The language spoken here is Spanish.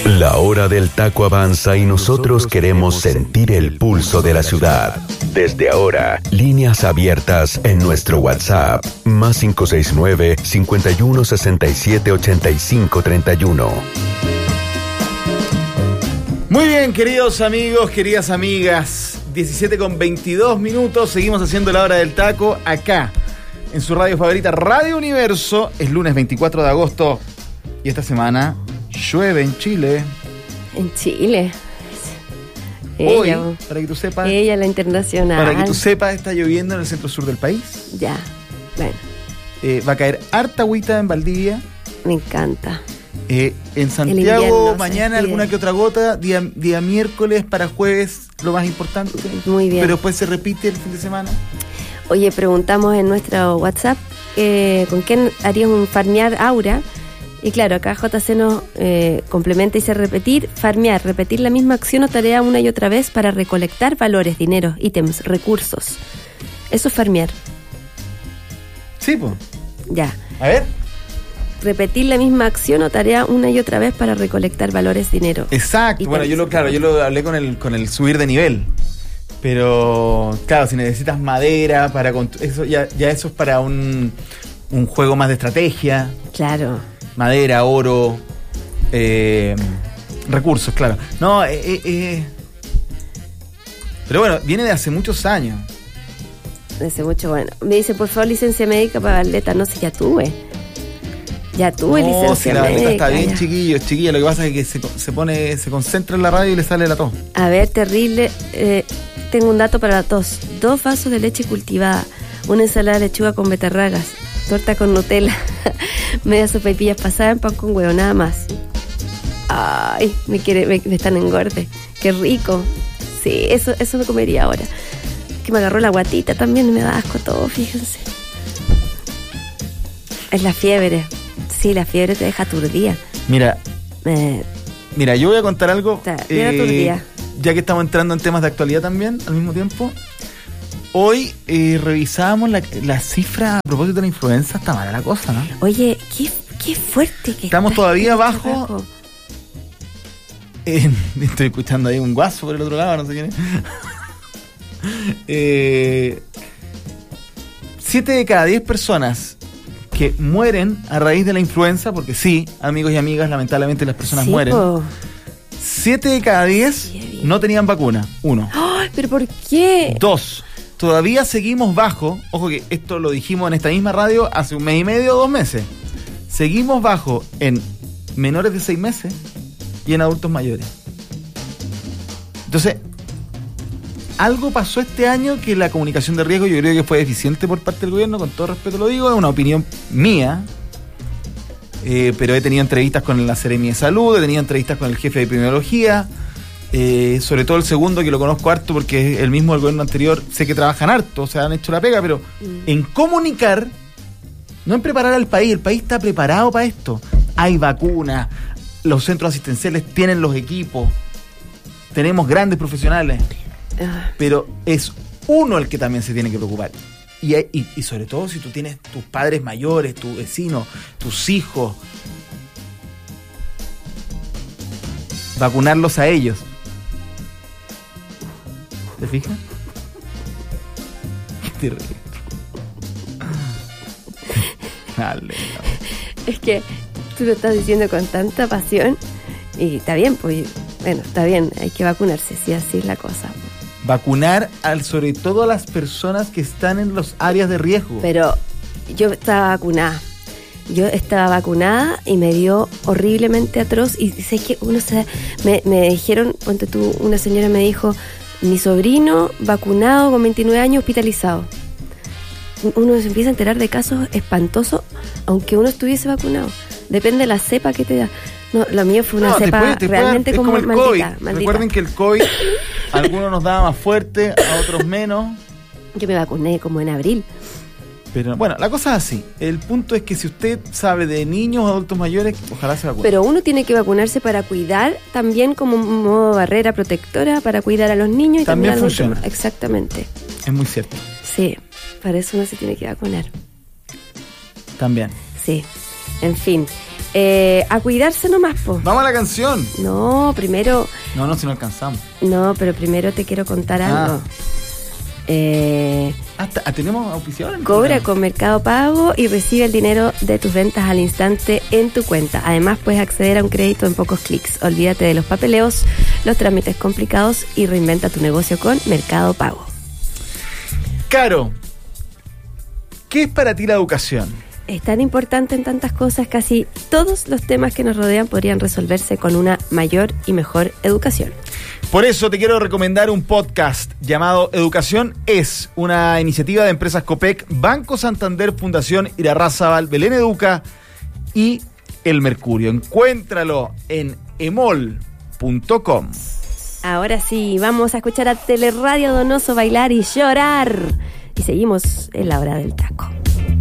La hora del taco avanza y nosotros queremos sentir el pulso de la ciudad. Desde ahora, líneas abiertas en nuestro WhatsApp, más 569-5167-8531. Muy bien, queridos amigos, queridas amigas, 17:22, seguimos haciendo la hora del taco acá, en su radio favorita, Radio Universo. Es lunes 24 de agosto y esta semana llueve en Chile. En Chile. Hoy, Ella, para que tú sepas. Ella, la internacional. Para que tú sepas, está lloviendo en el centro sur del país. Ya, bueno. Va a caer harta agüita en Valdivia. Me encanta. En Santiago, mañana alguna que otra gota. Día miércoles para jueves, lo más importante. Muy bien. Pero después se repite el fin de semana. Oye, preguntamos en nuestro WhatsApp con quién harías un farmear aura. Y claro, acá JC nos complementa y dice farmear, repetir la misma acción o tarea una y otra vez para recolectar valores, dinero, ítems, recursos. Eso es farmear. Sí, pues. Ya. A ver. Repetir la misma acción o tarea una y otra vez para recolectar valores, dinero. Exacto. ítems. Bueno, yo lo hablé con el subir de nivel. Pero, claro, si necesitas madera para eso ya eso es para un juego más de estrategia. Claro. Madera, oro, recursos, claro. No, pero bueno, viene de hace muchos años. Hace mucho, bueno. Me dice, por favor, licencia médica para Barleta. No sé, ya tuve licencia si la médica. Está bien, chiquillo. Lo que pasa es que se concentra en la radio y le sale la tos. A ver, terrible. Tengo un dato para la tos. 2 vasos de leche cultivada, una ensalada de lechuga con betarragas, torta con Nutella, media sopaipillas pasadas en pan con huevo, nada más. Ay, me están engorde. Qué rico. Sí, eso me comería ahora. Que me agarró la guatita también, me da asco todo, fíjense. Es la fiebre. Sí, la fiebre te deja aturdida. Mira, yo voy a contar algo. Aturdida. Ya que estamos entrando en temas de actualidad también, al mismo tiempo. Hoy revisábamos la cifra a propósito de la influenza. Está mala la cosa, ¿no? Oye, qué fuerte que estamos todavía abajo. Estoy escuchando ahí un guaso por el otro lado, no sé quién es. 7 de cada 10 personas que mueren a raíz de la influenza, porque sí, amigos y amigas, lamentablemente las personas mueren. 7 de cada 10 no tenían vacuna. 1. ¡Ay, pero por qué! 2. Todavía seguimos bajo, ojo que esto lo dijimos en esta misma radio hace 1 mes y medio, 2 meses. Seguimos bajo en menores de 6 meses y en adultos mayores. Entonces, algo pasó este año que la comunicación de riesgo yo creo que fue deficiente por parte del gobierno, con todo respeto lo digo, es una opinión mía, pero he tenido entrevistas con la Seremi de Salud, he tenido entrevistas con el jefe de epidemiología, sobre todo el segundo, que lo conozco harto porque es el mismo del gobierno anterior, sé que trabajan harto, o sea, han hecho la pega, pero en comunicar, no en preparar al país. El país está preparado para esto. Hay vacunas, los centros asistenciales tienen los equipos, tenemos grandes profesionales, pero es uno el que también se tiene que preocupar. Y sobre todo si tú tienes tus padres mayores, tus vecinos, tus hijos, vacunarlos a ellos. ¿Te fijas? Qué terrible. Dale, no. Es que tú lo estás diciendo con tanta pasión y está bien, pues bueno, está bien, hay que vacunarse, sí, así es la cosa. Vacunar sobre todo a las personas que están en las áreas de riesgo. Pero yo estaba vacunada y me dio horriblemente atroz. Y sé que me dijeron, ponte tú, una señora me dijo, mi sobrino vacunado con 29 años hospitalizado. Uno se empieza a enterar de casos espantosos, aunque uno estuviese vacunado. Depende de la cepa que te da. No, lo mío fue una cepa realmente como el maldita. Recuerden que el COVID a algunos nos daba más fuerte, a otros menos. Yo me vacuné como en abril. Pero bueno, la cosa es así. El punto es que si usted sabe de niños o adultos mayores, ojalá se vacune. Pero uno tiene que vacunarse para cuidar también como modo barrera protectora, para cuidar a los niños y también a los funciona. adultos. Exactamente. Es muy cierto. Sí, para eso uno se tiene que vacunar. También. Sí, en fin. A cuidarse nomás, po. Vamos a la canción. No, primero... No, si no alcanzamos. No, pero primero te quiero contar algo. ¿Tenemos auspiciadores? Cobra con Mercado Pago y recibe el dinero de tus ventas al instante en tu cuenta. Además, puedes acceder a un crédito en pocos clics. Olvídate de los papeleos, los trámites complicados y reinventa tu negocio con Mercado Pago. Caro, ¿qué es para ti la educación? Es tan importante en tantas cosas, casi todos los temas que nos rodean podrían resolverse con una mayor y mejor educación. Por eso te quiero recomendar un podcast llamado Educación es, una iniciativa de empresas Copec, Banco Santander, Fundación Irarrázaval, Belén Educa y El Mercurio. Encuéntralo en emol.com. Ahora sí, vamos a escuchar a Teleradio Donoso bailar y llorar. Y seguimos en la hora del taco.